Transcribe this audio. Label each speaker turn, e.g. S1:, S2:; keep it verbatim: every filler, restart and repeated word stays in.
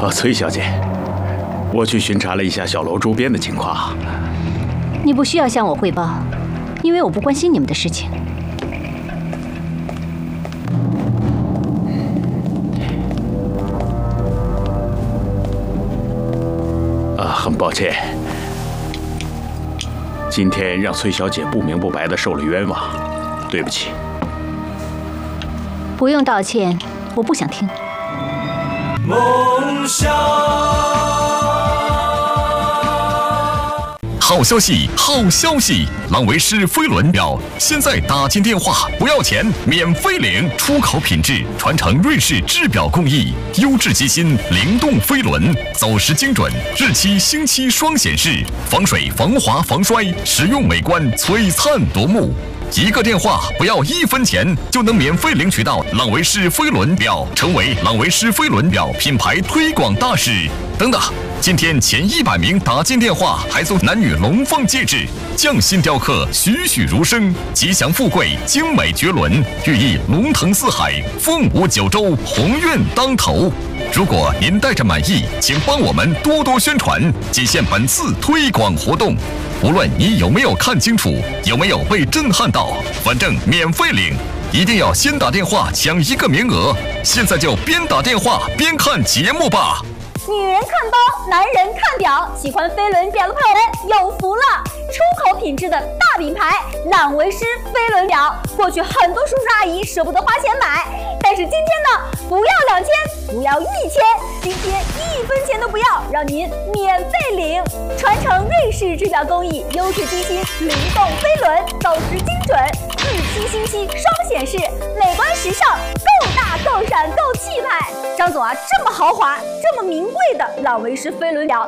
S1: 啊，崔小姐，我去巡查了一下小楼周边的情况。
S2: 你不需要向我汇报，因为我不关心你们的事情。
S1: 啊，很抱歉，今天让崔小姐不明不白的受了冤枉，对不起。
S2: 不用道歉，我不想听。
S3: 梦想。
S4: 好消息，好消息！朗维诗飞轮表现在打进电话不要钱，免费领，出口品质，传承瑞士制表工艺，优质机芯，灵动飞轮，走时精准，日期星期双显示，防水、防滑、防摔，实用美观，璀璨夺目。一个电话不要一分钱，就能免费领取到朗维诗飞轮表，成为朗维诗飞轮表品牌推广大使。等等，今天前一百名打进电话还送男女龙凤戒指，匠心雕刻，栩栩如生，吉祥富贵，精美绝伦，寓意龙腾四海，凤舞九州，鸿运当头。如果您带着满意，请帮我们多多宣传，仅限本次推广活动。无论你有没有看清楚，有没有被震撼到，反正免费领，一定要先打电话抢一个名额。现在就边打电话边看节目吧。
S5: 女人看包，男人看表，喜欢飞轮表的朋友们有福了！出口品质的大品牌朗维诗飞轮表，过去很多叔叔阿姨舍不得花钱买，但是今天呢，不要两千，不要一千，今天一分钱都不要，让您免费领！传承瑞士制表工艺，优质机芯，灵动飞轮，走时精准，日期星期双显示，美观时尚，够大够闪够气派。张总啊，这么豪华，这么名贵的朗维诗飞轮表，